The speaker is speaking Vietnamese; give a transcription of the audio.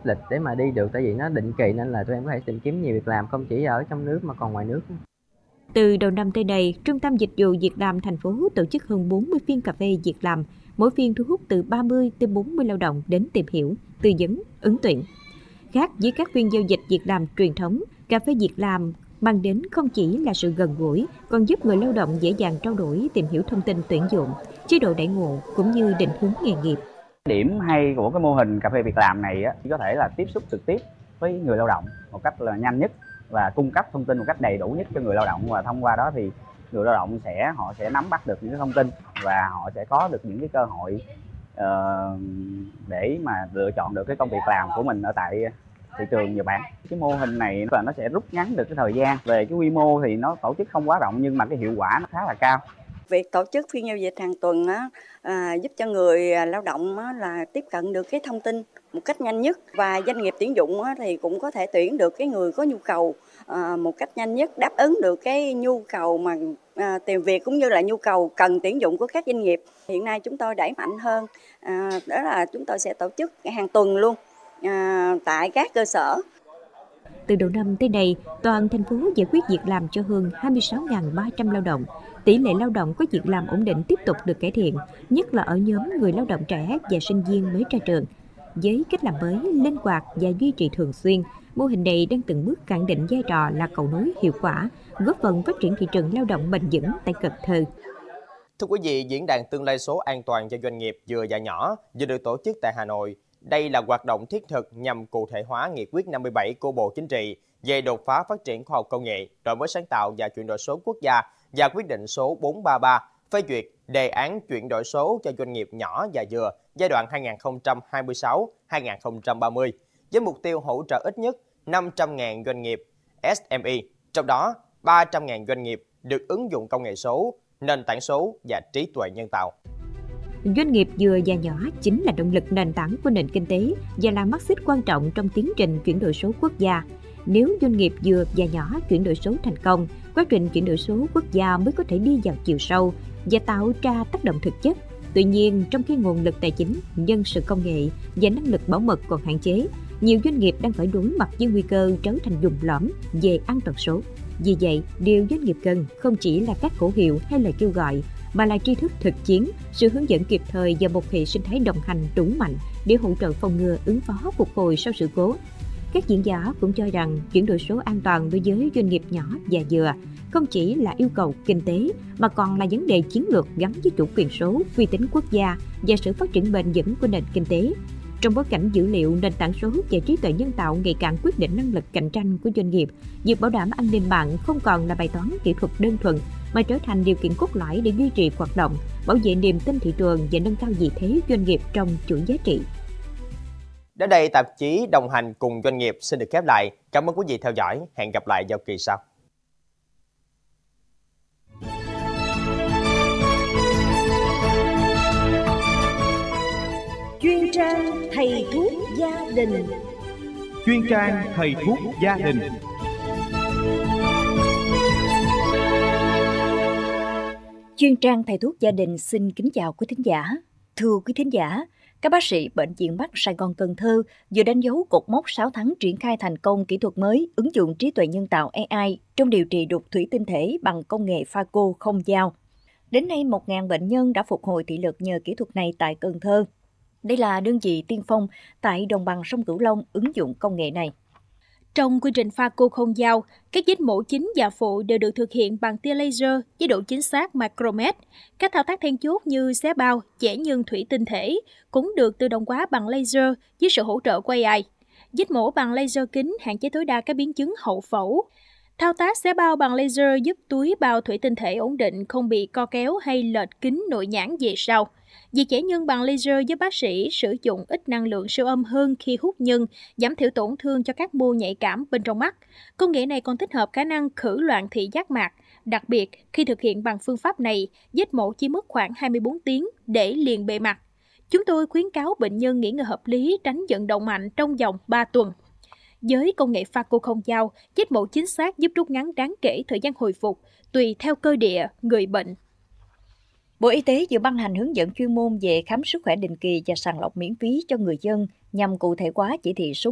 lịch để mà đi được, tại vì nó định kỳ nên là tụi em có thể tìm kiếm nhiều việc làm không chỉ ở trong nước mà còn ngoài nước. Từ đầu năm tới đây, Trung tâm Dịch vụ Việc làm thành phố tổ chức hơn 40 phiên cà phê việc làm, mỗi phiên thu hút từ 30 tới 40 lao động đến tìm hiểu, tư vấn, ứng tuyển. Khác với các phiên giao dịch việc làm truyền thống, cà phê việc làm mang đến không chỉ là sự gần gũi, còn giúp người lao động dễ dàng trao đổi, tìm hiểu thông tin tuyển dụng, chế độ đãi ngộ cũng như định hướng nghề nghiệp. Điểm hay của cái mô hình cà phê việc làm này có thể là tiếp xúc trực tiếp với người lao động một cách là nhanh nhất và cung cấp thông tin một cách đầy đủ nhất cho người lao động, và thông qua đó thì người lao động họ sẽ nắm bắt được những cái thông tin và họ sẽ có được những cái cơ hội để mà lựa chọn được cái công việc làm của mình ở tại thị trường Nhật Bản. Cái mô hình này là nó sẽ rút ngắn được cái thời gian. Về cái quy mô thì nó tổ chức không quá rộng nhưng mà cái hiệu quả nó khá là cao. Việc tổ chức phiên giao dịch hàng tuần giúp cho người lao động là tiếp cận được cái thông tin một cách nhanh nhất, và doanh nghiệp tuyển dụng thì cũng có thể tuyển được cái người có nhu cầu một cách nhanh nhất, đáp ứng được cái nhu cầu mà tìm việc cũng như là nhu cầu cần tuyển dụng của các doanh nghiệp. Hiện nay chúng tôi đẩy mạnh hơn, đó là chúng tôi sẽ tổ chức hàng tuần luôn tại các cơ sở. Từ đầu năm tới nay, toàn thành phố giải quyết việc làm cho hơn 26.300 lao động. Tỷ lệ lao động có việc làm ổn định tiếp tục được cải thiện, nhất là ở nhóm người lao động trẻ và sinh viên mới ra trường. Với cách làm mới, linh hoạt và duy trì thường xuyên, mô hình này đang từng bước khẳng định vai trò là cầu nối hiệu quả, góp phần phát triển thị trường lao động bền vững tại Cần Thơ. Thưa quý vị, diễn đàn tương lai số an toàn cho doanh nghiệp vừa và nhỏ vừa được tổ chức tại Hà Nội. Đây là hoạt động thiết thực nhằm cụ thể hóa nghị quyết 57 của Bộ Chính trị về đột phá phát triển khoa học công nghệ, đổi mới sáng tạo và chuyển đổi số quốc gia và quyết định số 433 phê duyệt đề án chuyển đổi số cho doanh nghiệp nhỏ và vừa giai đoạn 2026-2030 với mục tiêu hỗ trợ ít nhất 500.000 doanh nghiệp SME, trong đó 300.000 doanh nghiệp được ứng dụng công nghệ số, nền tảng số và trí tuệ nhân tạo. Doanh nghiệp vừa và nhỏ chính là động lực nền tảng của nền kinh tế và là mắt xích quan trọng trong tiến trình chuyển đổi số quốc gia. Nếu doanh nghiệp vừa và nhỏ chuyển đổi số thành công, quá trình chuyển đổi số quốc gia mới có thể đi vào chiều sâu và tạo ra tác động thực chất. Tuy nhiên, trong khi nguồn lực tài chính, nhân sự công nghệ và năng lực bảo mật còn hạn chế, nhiều doanh nghiệp đang phải đối mặt với nguy cơ trở thành vùng lõm về an toàn số. Vì vậy, điều doanh nghiệp cần không chỉ là các khẩu hiệu hay lời kêu gọi, mà là tri thức thực chiến, sự hướng dẫn kịp thời và một hệ sinh thái đồng hành đủ mạnh để hỗ trợ phòng ngừa, ứng phó, phục hồi sau sự cố. Các diễn giả cũng cho rằng chuyển đổi số an toàn đối với doanh nghiệp nhỏ và vừa không chỉ là yêu cầu kinh tế mà còn là vấn đề chiến lược gắn với chủ quyền số, uy tín quốc gia và sự phát triển bền vững của nền kinh tế. Trong bối cảnh dữ liệu, nền tảng số và trí tuệ nhân tạo ngày càng quyết định năng lực cạnh tranh của doanh nghiệp, việc bảo đảm an ninh mạng không còn là bài toán kỹ thuật đơn thuần mà trở thành điều kiện cốt lõi để duy trì hoạt động, bảo vệ niềm tin thị trường và nâng cao vị thế doanh nghiệp trong chuỗi giá trị. Đến đây, tạp chí Đồng hành cùng doanh nghiệp xin được khép lại. Cảm ơn quý vị theo dõi. Hẹn gặp lại vào kỳ sau. Chuyên trang thầy thuốc gia đình. Chuyên trang thầy thuốc gia đình. Chuyên trang thầy thuốc gia đình xin kính chào quý thính giả. Thưa quý thính giả, các bác sĩ Bệnh viện Mắt Sài Gòn Cần Thơ vừa đánh dấu cột mốc 6 tháng triển khai thành công kỹ thuật mới ứng dụng trí tuệ nhân tạo AI trong điều trị đục thủy tinh thể bằng công nghệ phaco không dao. Đến nay, 1.000 bệnh nhân đã phục hồi thị lực nhờ kỹ thuật này tại Cần Thơ. Đây là đơn vị tiên phong tại đồng bằng sông Cửu Long ứng dụng công nghệ này. Trong quy trình phaco không dao, các vết mổ chính và phụ đều được thực hiện bằng tia laser với độ chính xác micromet. Các thao tác then chốt như xé bao, chẻ nhân thủy tinh thể cũng được tự động hóa bằng laser với sự hỗ trợ của AI. Vết mổ bằng laser kính hạn chế tối đa các biến chứng hậu phẫu. Thao tác xé bao bằng laser giúp túi bao thủy tinh thể ổn định, không bị co kéo hay lệch kính nội nhãn về sau. Việc chẻ nhân bằng laser giúp bác sĩ sử dụng ít năng lượng siêu âm hơn khi hút nhân, giảm thiểu tổn thương cho các mô nhạy cảm bên trong mắt. Công nghệ này còn tích hợp khả năng khử loạn thị giác mạc. Đặc biệt, khi thực hiện bằng phương pháp này, vết mổ chỉ mất khoảng 24 tiếng để liền bề mặt. Chúng tôi khuyến cáo bệnh nhân nghỉ ngơi hợp lý, tránh vận động mạnh trong vòng 3 tuần. Với công nghệ phaco không dao, vết mổ chính xác giúp rút ngắn đáng kể thời gian hồi phục, tùy theo cơ địa người bệnh. Bộ Y tế vừa ban hành hướng dẫn chuyên môn về khám sức khỏe định kỳ và sàng lọc miễn phí cho người dân nhằm cụ thể hóa chỉ thị số